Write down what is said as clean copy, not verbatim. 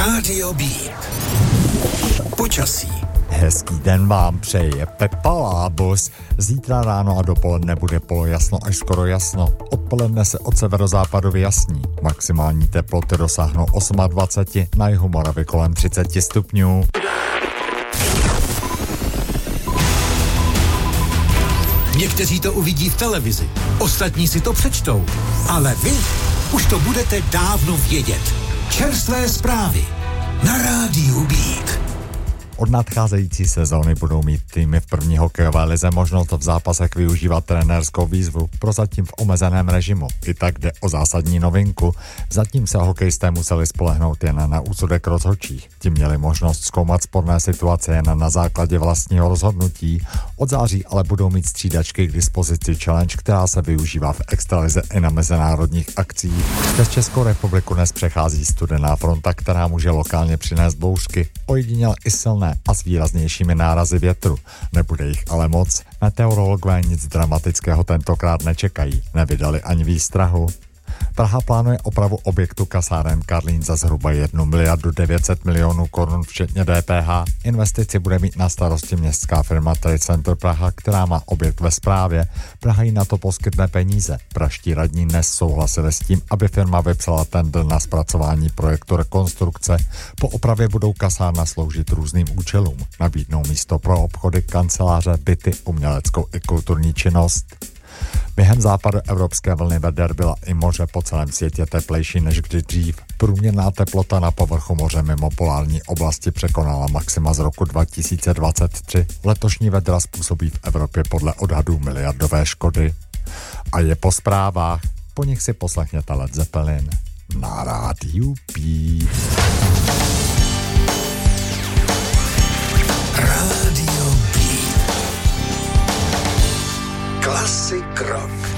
Rádio Beat. Počasí. Hezký den vám přeje Pepa Lábus. Zítra ráno a dopoledne bude polojasno až skoro jasno. Odpoledne se od severozápadu vyjasní. Maximální teploty dosáhnou 28, na jihu Moravy kolem 30 stupňů. Někteří to uvidí v televizi, ostatní si to přečtou, ale vy už to budete dávno vědět. Čerstvé zprávy na Rádiu Beat. Od nadcházející sezóny budou mít týmy v první hokejové lize možnost v zápasech využívat trenérskou výzvu, prozatím v omezeném režimu. I tak jde o zásadní novinku. Zatím se hokejisté museli spolehnout jen na úsudek rozhodčích. Ti měli možnost zkoumat sporné situace jen na základě vlastního rozhodnutí. Od září ale budou mít střídačky k dispozici challenge, která se využívá v extralize i na mezinárodních akcích. Přes Českou republiku dnes přechází studená fronta, která může lokálně přinést bouřky, ojediněle i silné a s výraznějšími nárazy větru. Nebude jich ale moc. Meteorologové nic dramatického tentokrát nečekají. Nevydali ani výstrahu. Praha plánuje opravu objektu kasáren Karlín za zhruba 1 miliardu 900 milionů korun včetně DPH. Investici bude mít na starosti městská firma Trade Center Praha, která má objekt ve správě. Praha jí na to poskytne peníze. Praští radní dnes souhlasili s tím, aby firma vypsala tendr na zpracování projektu rekonstrukce. Po opravě budou kasárna sloužit různým účelům. Nabídnou místo pro obchody, kanceláře, byty, uměleckou i kulturní činnost. Během západu evropské vlny veder byla i moře po celém světě teplejší než kdy dřív. Průměrná teplota na povrchu moře mimo polární oblasti překonala maxima z roku 2023. Letošní vedra způsobí v Evropě podle odhadů miliardové škody. A je po zprávách, po nich si poslechněte Led Zeppelin na Rádiu Beat. Rádio Beat. Classic rock.